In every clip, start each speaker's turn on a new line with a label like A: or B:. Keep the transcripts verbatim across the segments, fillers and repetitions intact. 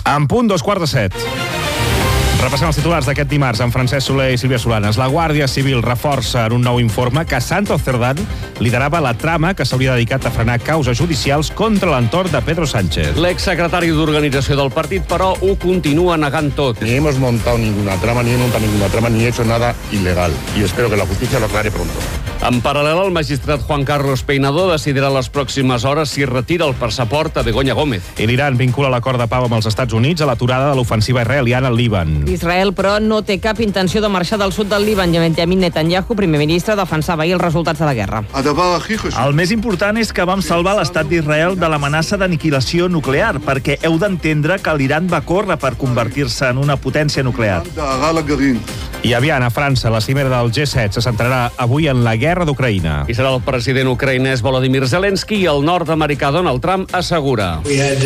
A: En punt, dos quarts de set. Repassem els titulars d'aquest dimarts amb Francesc Soler i Sílvia Solanes. La Guàrdia Civil reforça en un nou informe que Santos Cerdán liderava la trama que s'hauria dedicat a frenar causes judicials contra l'entorn de Pedro Sánchez.
B: L'exsecretari d'Organització del partit, però, ho continua negant tot.
C: Ni hemos montado ninguna trama, ni he montado ninguna trama, ni he hecho nada ilegal. Y espero que la justicia lo aclare pronto.
B: En paral·lel, el magistrat Juan Carlos Peinador decidirà les pròximes hores si retira el passaport a Begoña Gómez.
A: I l'Iran vincula l'acord de pau amb els Estats Units a l'aturada de l'ofensiva israeliana al Líban.
D: Israel, però, no té cap intenció de marxar del sud del Líban. Benjamin Netanyahu, primer ministre, defensava ahir els resultats de la guerra.
E: El més important és que vam salvar l'estat d'Israel de l'amenaça d'aniquilació nuclear, perquè heu d'entendre que l'Iran va córrer per convertir-se en una potència nuclear.
A: I aviat, a França, la cimera del G set se centrarà avui en la guerra d'Ucraïna.
B: I serà el president ucraïnès Volodymyr Zelensky i el nord-americà Donald Trump assegura.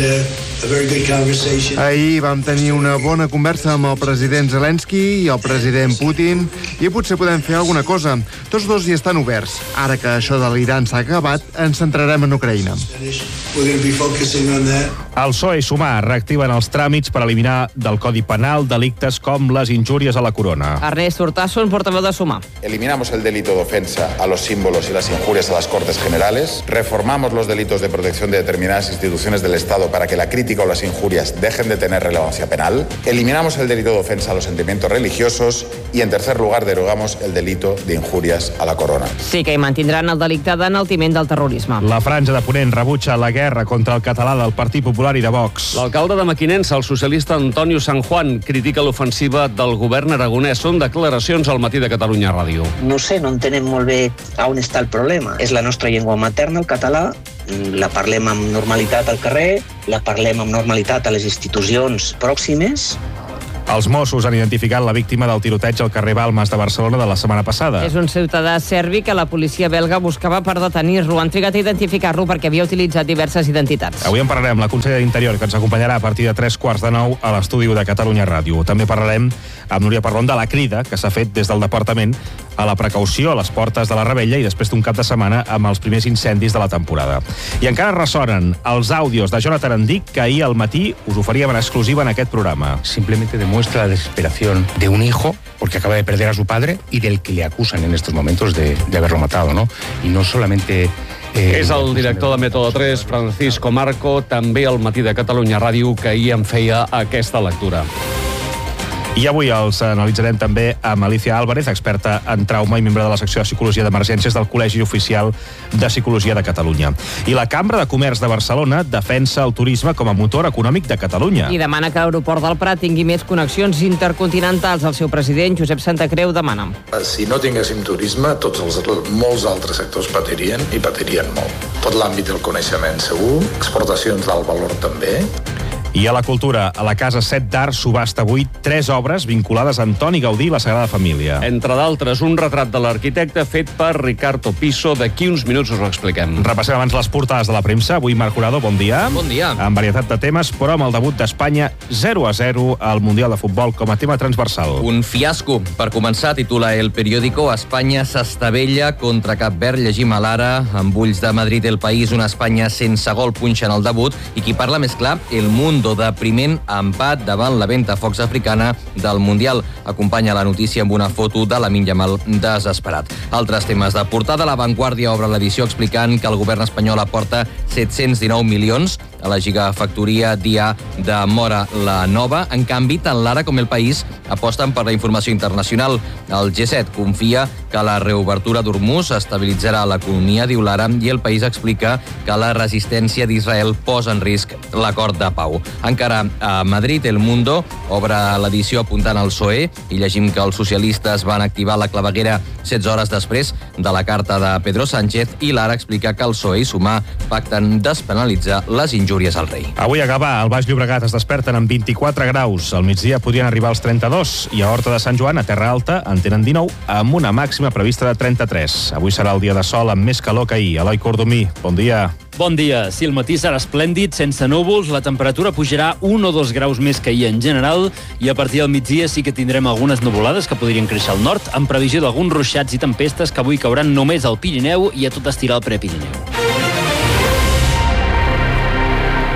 F: Ahir vam tenir una bona conversa amb el president Zelensky i el president Putin i potser podem fer alguna cosa. Tots dos hi estan oberts. Ara que això de l'Iran s'ha acabat, ens centrarem en Ucraïna.
A: El P S O E i Sumar reactiven els tràmits per eliminar del Codi Penal delictes com les injúries a la corona.
D: Ernest Hurtasun, portaveu de Sumar.
G: Eliminamos el delito de ofensa a los símbolos y las injurias a las Cortes Generales. Reformamos los delitos de protección de determinadas instituciones del Estado para que la crítica o las injurias dejen de tener relevancia penal. Eliminamos el delito de ofensa a los sentimientos religiosos y, en tercer lugar, derogamos el delito de injurias a la corona.
D: Sí que hi mantindran el delicte d'enaltiment del terrorisme.
A: La Franja de Ponent rebutja la guerra contra el català del Partit Popular i de Vox.
B: L'alcalde de Mequinensa, el socialista Antonio San Juan, critica l'ofensiva del govern aragonès. Són declaracions al Matí de Catalunya Ràdio.
H: No sé, no entenem molt bé on està el problema. És la nostra llengua materna, el català, la parlem amb normalitat al carrer, la parlem amb normalitat a les institucions pròximes.
A: Els Mossos han identificat la víctima del tiroteig al carrer Balmes de Barcelona de la setmana passada.
D: És un ciutadà serbi que la policia belga buscava per detenir-lo. Han trigat a identificar-lo perquè havia utilitzat diverses identitats.
A: Avui en parlarem amb la consellera d'Interior, que ens acompanyarà a partir de tres quarts de nou a l'estudi de Catalunya Ràdio. També parlarem amb Núria Parlon de la crida que s'ha fet des del departament a la precaució a les portes de la Rebella i després d'un cap de setmana amb els primers incendis de la temporada. I encara ressonen els àudios de Jonathan Endic que ahir al matí us oferíem en exclusiva en aquest programa.
I: Simplemente demuestra la desesperación de un hijo porque acaba de perder a su padre y del que le acusan en estos momentos de, de haberlo matado, ¿no? Y no solamente...
B: Eh, és el director de Método tres, Francisco Marco, també al Matí de Catalunya Ràdio, que ahir en feia aquesta lectura.
A: I avui els analitzarem també amb Alicia Álvarez, experta en trauma i membre de la secció de Psicologia d'Emergències del Col·legi Oficial de Psicologia de Catalunya. I la Cambra de Comerç de Barcelona defensa el turisme com a motor econòmic de Catalunya.
D: I demana que l'aeroport del Prat tingui més connexions intercontinentals. El seu president, Josep Santacreu, demana.
J: Si no tinguéssim turisme, tots els molts altres sectors patirien i patirien molt. Tot l'àmbit del coneixement segur, exportacions d'alt valor també.
A: I a la cultura, a la Casa set d'Art subhasta avui tres obres vinculades a Antoni Gaudí i la Sagrada Família.
B: Entre d'altres, un retrat de l'arquitecte fet per Ricardo Piso. D'aquí uns minuts us ho expliquem.
A: Repassem abans les portades de la premsa. Avui Marc Jurado, bon dia.
K: Bon dia.
A: Amb varietat de temes, però amb el debut d'Espanya zero a zero al Mundial de Futbol com a tema transversal.
K: Un fiasco. Per començar, titula El Periódico, Espanya s'estavella contra Cap Verd. Llegim a l'Ara, amb ulls de Madrid El País, una Espanya sense gol punxa en el debut, i qui parla més clar, El Mundo, depriment empat davant la ventafocs africana del Mundial. Acompanya la notícia amb una foto de Lamine Yamal desesperat. Altres temes de portada. La Vanguardia obre l'edició explicant que el govern espanyol aporta set-cents dinou milions a la gigafactoria dia de Mora la Nova. En canvi, tant l'Ara com El País aposten per la informació internacional. El G set confia que la reobertura d'Hormuz estabilitzarà l'economia, diu l'Ara, i El País explica que la resistència d'Israel posa en risc l'acord de pau. Encara a Madrid, El Mundo obre l'edició apuntant al P S O E i llegim que els socialistes van activar la claveguera setze hores després de la carta de Pedro Sánchez, i l'Ara explica que el P S O E i Sumar pacten despenalitzar les injúries al rei.
A: Avui a Gavà, al Baix Llobregat, es desperten amb vint-i-quatre graus. Al migdia podrien arribar als trenta-dos i a Horta de Sant Joan, a Terra Alta, en tenen dinou amb una màxima prevista de trenta-tres. Avui serà el dia de sol amb més calor que ahir. Eloi Cordomí, bon dia.
L: Bon dia. Si el matí serà esplèndid, sense núvols, la temperatura pujarà un o dos graus més que ahir en general, i a partir del migdia sí que tindrem algunes nuvolades que podrien créixer al nord, amb previsió d'alguns ruixats i tempestes que avui cauran només al Pirineu i a tot estirar el Prepirineu.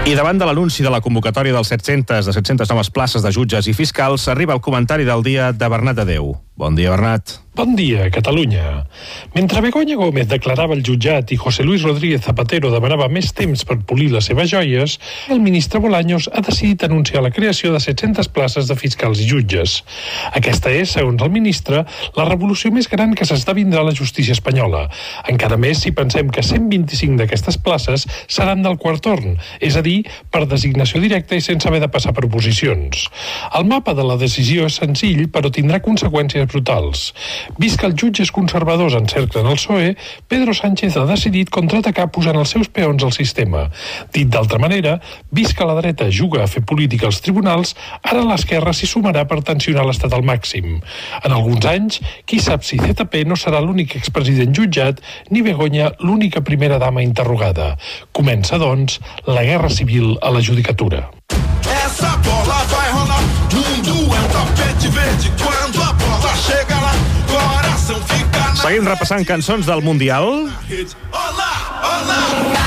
A: I davant de l'anunci de la convocatòria dels set-centes de set-centes noves places de jutges i fiscals, arriba el comentari del dia de Bernat Adeu. Bon dia, Bernat.
M: Bon dia, Catalunya. Mentre Begoña Gómez declarava el jutjat i José Luis Rodríguez Zapatero demanava més temps per polir les seves joies, el ministre Bolaños ha decidit anunciar la creació de set-centes places de fiscals i jutges. Aquesta és, segons el ministre, la revolució més gran que s'esdevindrà a la justícia espanyola. Encara més si pensem que cent vint-i-cinc d'aquestes places seran del quart torn, és a dir, per designació directa i sense haver de passar per oposicions. El mapa de la decisió és senzill, però tindrà conseqüències brutals. Vist que els jutges conservadors encerclen el P S O E, Pedro Sánchez ha decidit contraatacar posant els seus peons al sistema. Dit d'altra manera, vist que la dreta juga a fer política als tribunals, ara l'esquerra s'hi sumarà per tensionar l'estat al màxim. En alguns anys, qui sap si Z P no serà l'únic expresident jutjat ni Begoña l'única primera dama interrogada. Comença, doncs, la guerra civil a la judicatura.
N: Essa bola vai rolar, mundo é um tapete verde, quando a bola chega lá, coração fica na...
A: Seguim repassant cançons del Mundial.
N: Olá, olá.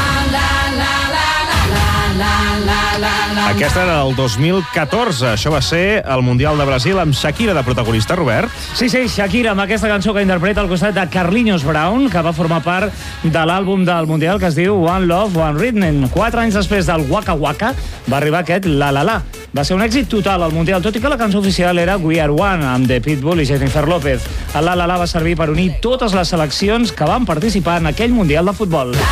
A: Aquesta era del dos mil catorze. Això va ser el Mundial de Brasil amb Shakira de protagonista, Robert.
O: Sí, sí, Shakira, amb aquesta cançó que interpreta al costat de Carlinhos Brown, que va formar part de l'àlbum del Mundial que es diu One Love, One Rhythm. Quatre anys després del Waka Waka va arribar aquest La La La. Va ser un èxit total al Mundial, tot i que la cançó oficial era We Are One, amb The Pitbull i Jennifer López. El La La La va servir per unir totes les seleccions que van participar en aquell Mundial de futbol.